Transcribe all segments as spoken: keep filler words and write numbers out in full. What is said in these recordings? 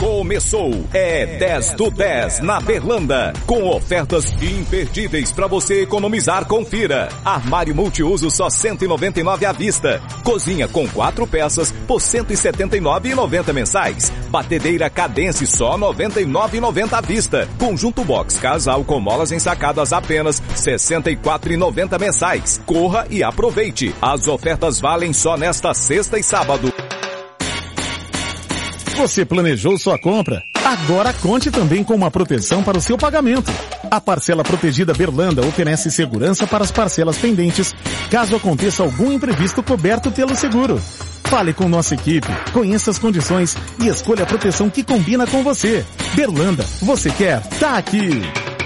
Começou, é dez do dez na Berlanda, com ofertas imperdíveis para você economizar. Confira. Armário multiuso só cento e noventa e nove à vista. Cozinha com quatro peças por cento e setenta e nove reais e noventa mensais. Batedeira Cadence só noventa e nove reais e noventa à vista. Conjunto box casal com molas ensacadas apenas sessenta e quatro reais e noventa mensais. Corra e aproveite. As ofertas valem só nesta sexta e sábado. Você planejou sua compra? Agora conte também com uma proteção para o seu pagamento. A Parcela Protegida Berlanda oferece segurança para as parcelas pendentes, caso aconteça algum imprevisto coberto pelo seguro. Fale com nossa equipe, conheça as condições e escolha a proteção que combina com você. Berlanda, você quer? Tá aqui!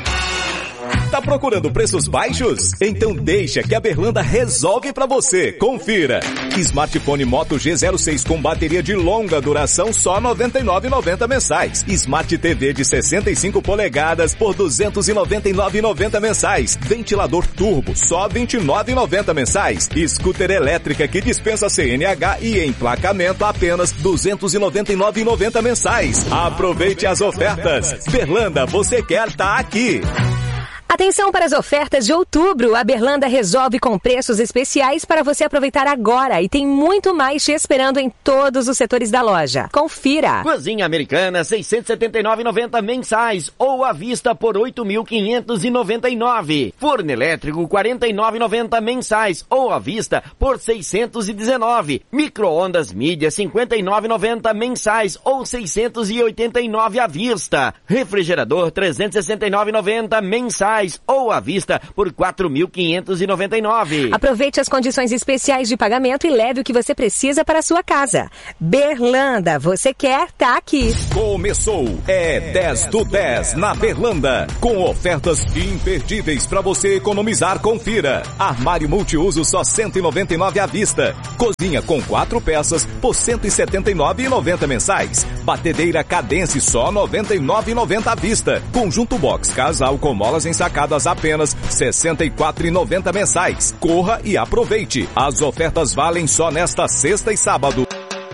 Tá procurando preços baixos? Então deixa que a Berlanda resolve pra você. Confira. Smartphone Moto G zero seis com bateria de longa duração só noventa e nove reais e noventa mensais. Smart T V de sessenta e cinco polegadas por duzentos e noventa e nove reais e noventa mensais. Ventilador turbo só vinte e nove reais e noventa mensais. Scooter elétrica que dispensa C N H e emplacamento apenas duzentos e noventa e nove reais e noventa mensais. Aproveite as ofertas. Berlanda, você quer? Tá aqui. Atenção para as ofertas de outubro. A Berlanda resolve com preços especiais para você aproveitar agora e tem muito mais te esperando em todos os setores da loja. Confira. Cozinha americana seiscentos e setenta e nove reais e noventa mensais ou à vista por oito mil quinhentos e noventa e nove. Forno elétrico quarenta e nove reais e noventa mensais ou à vista por seiscentos e dezenove. Micro-ondas mídia cinquenta e nove reais e noventa mensais ou seiscentos e oitenta e nove à vista. Refrigerador trezentos e sessenta e nove reais e noventa mensais ou à vista por quatro mil quinhentos e noventa e nove. Aproveite as condições especiais de pagamento e leve o que você precisa para a sua casa. Berlanda, você quer? Tá aqui. Começou, é dez do dez na Berlanda, com ofertas imperdíveis para você economizar. Confira. Armário multiuso só cento e noventa e nove à vista. Cozinha com quatro peças por cento e setenta e nove reais e noventa mensais. Batedeira Cadence só noventa e nove reais e noventa à vista. Conjunto box casal com molas ensacadas apenas sessenta e quatro reais e noventa mensais. Corra e aproveite. As ofertas valem só nesta sexta e sábado.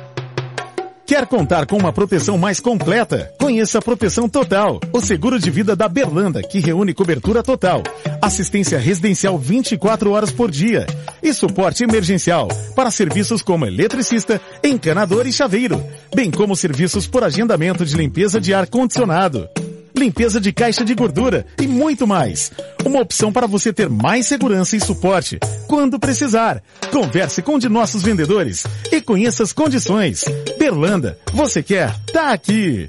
Quer contar com uma proteção mais completa? Conheça a Proteção Total, o seguro de vida da Berlanda, que reúne cobertura total, assistência residencial vinte e quatro horas por dia e suporte emergencial para serviços como eletricista, encanador e chaveiro, bem como serviços por agendamento de limpeza de ar-condicionado, limpeza de caixa de gordura e muito mais. Uma opção para você ter mais segurança e suporte quando precisar. Converse com um de nossos vendedores e conheça as condições. Berlanda, você quer? Tá aqui.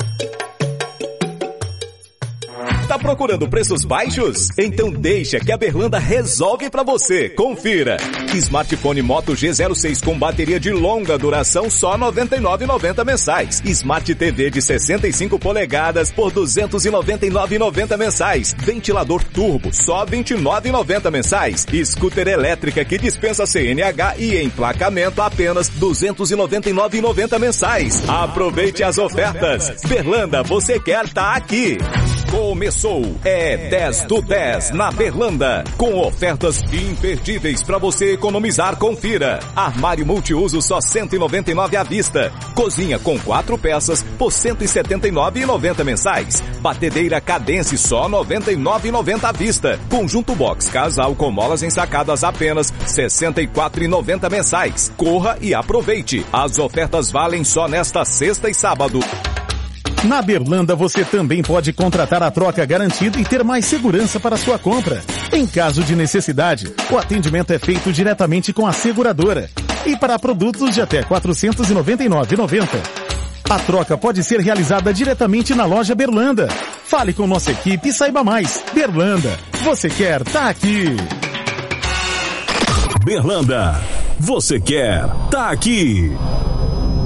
Tá procurando preços baixos? Então deixa que a Berlanda resolve pra você. Confira. Smartphone Moto G zero seis com bateria de longa duração só noventa e nove reais e noventa mensais. Smart T V de sessenta e cinco polegadas por duzentos e noventa e nove reais e noventa mensais. Ventilador turbo só vinte e nove reais e noventa mensais. Scooter elétrica que dispensa C N H e emplacamento apenas duzentos e noventa e nove reais e noventa mensais. Aproveite as ofertas. Berlanda, você quer? Tá aqui. Começou, é dez do dez na Berlanda, com ofertas imperdíveis para você economizar. Confira. Armário multiuso só cento e noventa e nove à vista. Cozinha com quatro peças por cento e setenta e nove reais e noventa mensais. Batedeira Cadence só noventa e nove reais e noventa à vista. Conjunto box casal com molas ensacadas apenas sessenta e quatro reais e noventa mensais. Corra e aproveite. As ofertas valem só nesta sexta e sábado. Na Berlanda você também pode contratar a troca garantida e ter mais segurança para sua compra. Em caso de necessidade, o atendimento é feito diretamente com a seguradora. E para produtos de até quatrocentos e noventa e nove reais e noventa centavos. A troca pode ser realizada diretamente na loja Berlanda. Fale com nossa equipe e saiba mais. Berlanda, você quer? Tá aqui. Berlanda, você quer? Tá aqui.